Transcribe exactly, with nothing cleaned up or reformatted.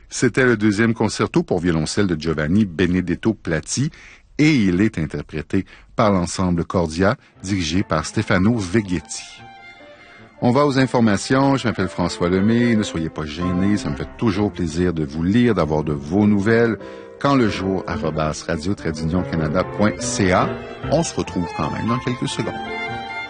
C'était le deuxième concerto pour violoncelle de Giovanni Benedetto Platti et il est interprété par l'ensemble Cordia, dirigé par Stefano Veghetti. On va aux informations. Je m'appelle François Lemay. Ne soyez pas gênés. Ça me fait toujours plaisir de vous lire, d'avoir de vos nouvelles. Quand le jour, arobase radio tiret union canada point c a. On se retrouve quand même dans quelques secondes.